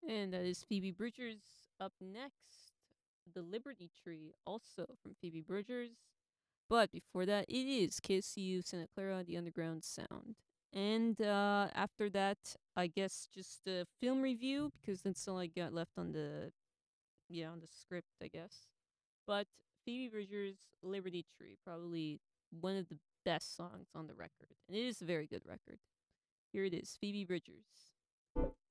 And that is Phoebe Bridgers. Up next, The Liberty Tree, also from Phoebe Bridgers. But before that, it is KSU Santa Clara, The Underground Sound. And after that, I guess just a film review because that's all I got left on the on the script, I guess. But Phoebe Bridgers' Liberty Tree, probably one of the best songs on the record, and it is a very good record. Here it is, Phoebe Bridgers.